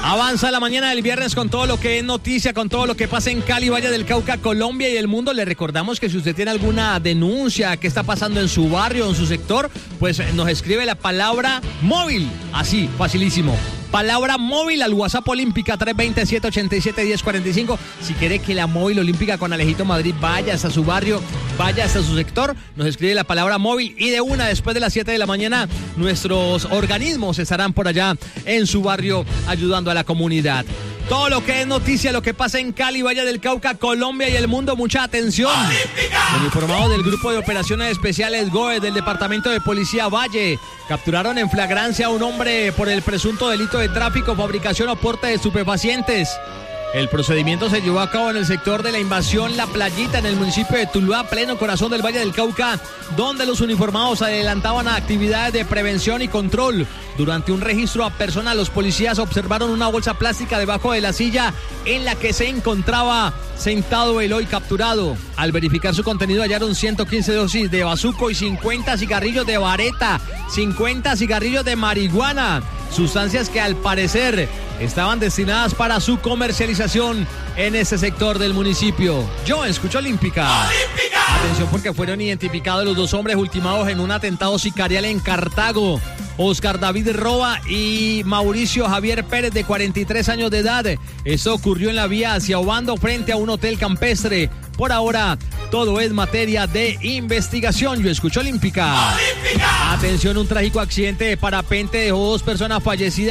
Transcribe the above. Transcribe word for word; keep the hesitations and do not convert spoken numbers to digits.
Avanza la mañana del viernes con todo lo que es noticia, con todo lo que pasa en Cali, Valle del Cauca, Colombia y el mundo. Le recordamos que si usted tiene alguna denuncia, qué está pasando en su barrio, en su sector, pues nos escribe la palabra móvil, así, facilísimo. Palabra móvil al WhatsApp Olímpica tres dos cero, siete ocho siete, uno cero cuatro cinco. Si quiere que la móvil olímpica con Alejito Madrid vaya hasta su barrio, vaya hasta su sector, nos escribe la palabra móvil y de una después de las siete de la mañana nuestros organismos estarán por allá en su barrio ayudando a la comunidad. Todo lo que es noticia, lo que pasa en Cali, Valle del Cauca, Colombia y el mundo, mucha atención. Los informados del Grupo de Operaciones Especiales G O E del Departamento de Policía Valle capturaron en flagrancia a un hombre por el presunto delito de tráfico, fabricación o porte de estupefacientes. El procedimiento se llevó a cabo en el sector de la invasión La Playita, en el municipio de Tuluá, pleno corazón del Valle del Cauca, donde los uniformados adelantaban a actividades de prevención y control. Durante un registro a personas, los policías observaron una bolsa plástica debajo de la silla en la que se encontraba sentado el hoy capturado. Al verificar su contenido hallaron ciento quince dosis de bazuco y cincuenta cigarrillos de vareta, cincuenta cigarrillos de marihuana, sustancias que al parecer estaban destinadas para su comercialización en ese sector del municipio. Yo escucho Olímpica. ¡Olímpica! Atención porque fueron identificados los dos hombres ultimados en un atentado sicarial en Cartago. Oscar David Roa y Mauricio Javier Pérez, de cuarenta y tres años de edad. Esto ocurrió en la vía hacia Obando frente a un hotel campestre. Por ahora, todo es materia de investigación. Yo escucho Olímpica. ¡Olímpica! Atención, un trágico accidente de parapente dejó dos personas fallecidas